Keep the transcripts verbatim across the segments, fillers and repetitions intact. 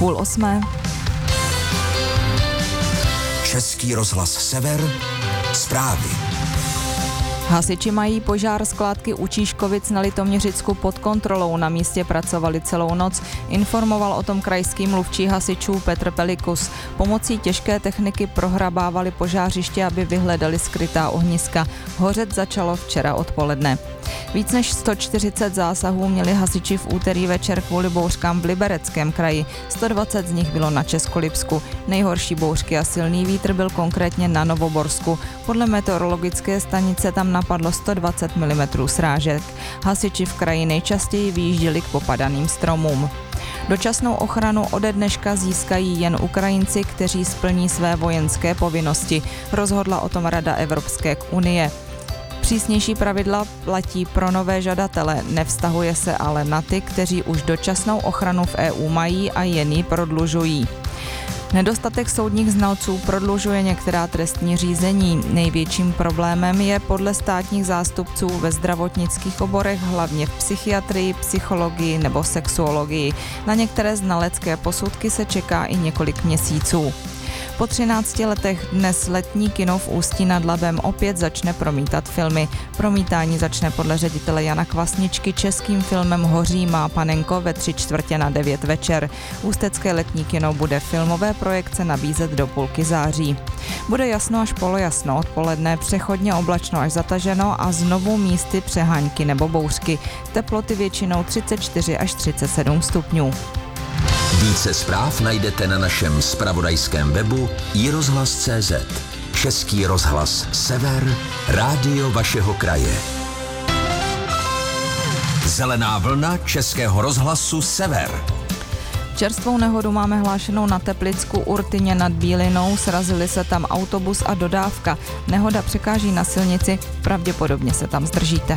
půl osmé. Český rozhlas Sever, zprávy. Hasiči mají požár skládky u Číškovic na Litoměřicku pod kontrolou. Na místě pracovali celou noc, informoval o tom krajský mluvčí hasičů Petr Pelikus. Pomocí těžké techniky prohrabávali požářiště, aby vyhledali skrytá ohniska. Hořet začalo včera odpoledne. Víc než sto čtyřicet zásahů měli hasiči v úterý večer kvůli bouřkám v Libereckém kraji. sto dvacet z nich bylo na Českolipsku. Nejhorší bouřky a silný vítr byl konkrétně na Novoborsku. Podle meteorologické stanice tam napadlo sto dvacet milimetrů srážek. Hasiči v kraji nejčastěji vyjížděli k popadaným stromům. Dočasnou ochranu ode dneška získají jen Ukrajinci, kteří splní své vojenské povinnosti. Rozhodla o tom Rada Evropské unie. Přísnější pravidla platí pro nové žadatele, nevztahuje se ale na ty, kteří už dočasnou ochranu v E U mají a jen ji prodlužují. Nedostatek soudních znalců prodlužuje některá trestní řízení. Největším problémem je podle státních zástupců ve zdravotnických oborech, hlavně v psychiatrii, psychologii nebo sexuologii. Na některé znalecké posudky se čeká i několik měsíců. Po třinácti letech dnes letní kino v Ústí nad Labem opět začne promítat filmy. Promítání začne podle ředitele Jana Kvasničky českým filmem Hoří má panenko ve tři čtvrtě na devět večer. Ústecké letní kino bude filmové projekce nabízet do půlky září. Bude jasno až polojasno, odpoledne přechodně oblačno až zataženo a znovu místy přehánky nebo bouřky. Teploty většinou třicet čtyři až třicet sedm stupňů. Více zpráv najdete na našem zpravodajském webu i rozhlas tečka cé zet. Český rozhlas Sever, rádio vašeho kraje. Zelená vlna Českého rozhlasu Sever. Čerstvou nehodu máme hlášenou na Teplicku u Rtyně nad Bílinou, srazili se tam autobus a dodávka. Nehoda překáží na silnici, pravděpodobně se tam zdržíte.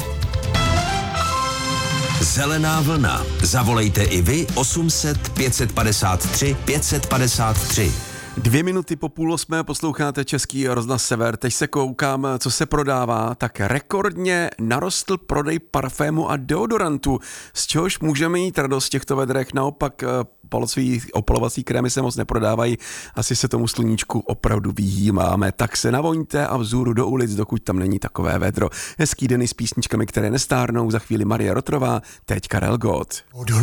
Zelená vlna. Zavolejte i vy osm set pět padesát tři pět padesát tři. Dvě minuty po půl osmé posloucháte Český rozhlas Sever. Teď se koukám, co se prodává. Tak rekordně narostl prodej parfému a deodorantu, z čehož můžeme mít radost těchto vedrech. Naopak palcový opalovací krémy se moc neprodávají. Asi se tomu sluníčku opravdu vyhýmáme. Tak se navoňte a vzůru do ulic, dokud tam není takové vedro. Hezký den s písničkami, které nestárnou. Za chvíli Marie Rotrová, teď Karel Gott.